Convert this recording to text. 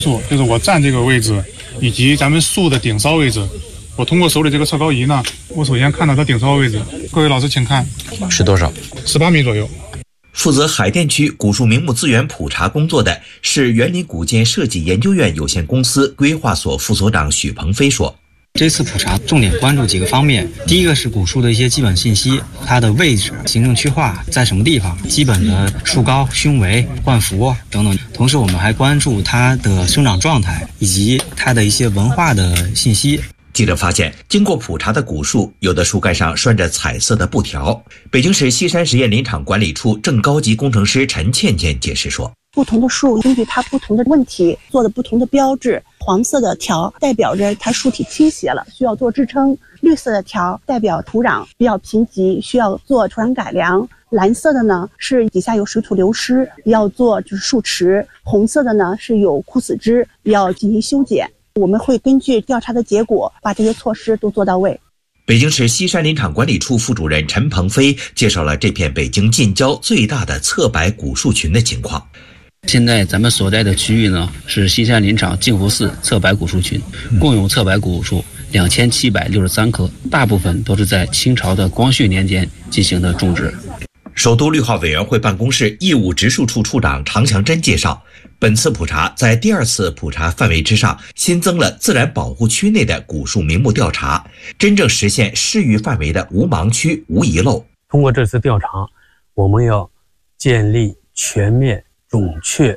就是我站这个位置，以及咱们树的顶梢位置。我通过手里这个测高仪呢，我首先看到它顶梢位置。各位老师请看， 是多少 ？18米左右。 负责海淀区古树名木资源普查工作的是园林古建设计研究院有限公司规划所副所长许鹏飞说。 这次普查重点关注几个方面，第一个是古树的一些基本信息，它的位置、行政区划在什么地方，基本的树高、胸围、冠幅等等。同时我们还关注它的生长状态以及它的一些文化的信息。 记者发现，经过普查的古树，有的树干上拴着彩色的布条。北京市西山实验林场管理处正高级工程师陈倩倩解释说， 不同的树根据它不同的问题做的不同的标志，黄色的条代表着它树体倾斜了，需要做支撑；绿色的条代表土壤比较贫瘠，需要做土壤改良；蓝色的呢是底下有水土流失，要做树池；红色的呢是有枯死枝，要进行修剪。我们会根据调查的结果，把这些措施都做到位。 北京市西山林场管理处副主任陈鹏飞介绍了这片北京近郊最大的侧柏古树群的情况。 现在咱们所在的区域呢是西山林场镜湖寺侧柏古树群，共有侧柏古树2763棵，大部分都是在清朝的光绪年间进行的种植。 首都绿化委员会办公室义务植树处处长常强珍介绍，本次普查在第二次普查范围之上新增了自然保护区内的古树名木调查，真正实现适域范围的无盲区、无遗漏。 通过这次调查，我们要建立全面、准确、